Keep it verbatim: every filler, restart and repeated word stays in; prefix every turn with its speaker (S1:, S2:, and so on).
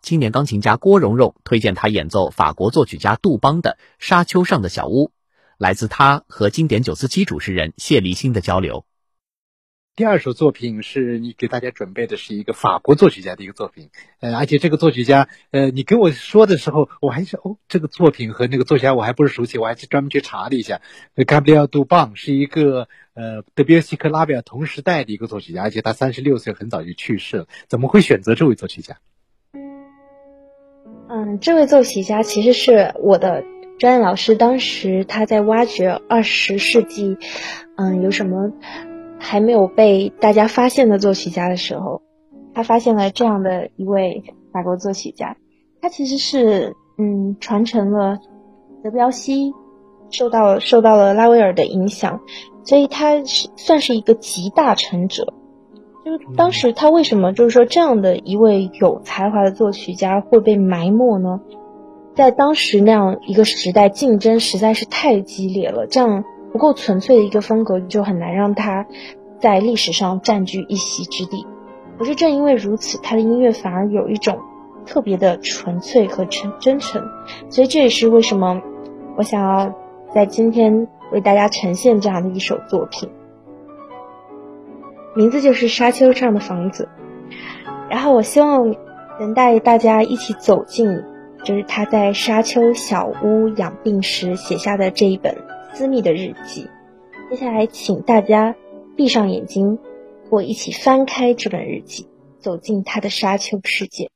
S1: 青年钢琴家郭蓉蓉推荐他演奏法国作曲家杜邦的《沙丘上的小屋》，来自他和经典九四七主持人谢立新的交流。
S2: 第二首作品是你给大家准备的是一个法国作曲家的一个作品，呃，而且这个作曲家，呃，你跟我说的时候，我还是哦，这个作品和那个作曲家我还不是熟悉，我还去专门去查了一下。加布里奥·杜邦是一个呃德彪西和拉威尔同时代的一个作曲家，而且他三十六岁很早就去世了。怎么会选择这位作曲家？
S3: 嗯，这位作曲家其实是我的专业老师，当时他在挖掘二十世纪，嗯，有什么还没有被大家发现的作曲家的时候，他发现了这样的一位法国作曲家。他其实是嗯传承了德彪西，受到受到了拉威尔的影响，所以他是算是一个集大成者。就是当时他为什么就是说这样的一位有才华的作曲家会被埋没呢？在当时那样一个时代，竞争实在是太激烈了，这样不够纯粹的一个风格就很难让他在历史上占据一席之地。可是正因为如此，他的音乐反而有一种特别的纯粹和真诚，所以这也是为什么我想要在今天为大家呈现这样的一首作品，名字就是《沙丘上的房子》。然后我希望能带大家一起走进就是他在沙丘小屋养病时写下的这一本私密的日记。接下来请大家闭上眼睛，和我一起翻开这本日记，走进他的沙丘世界。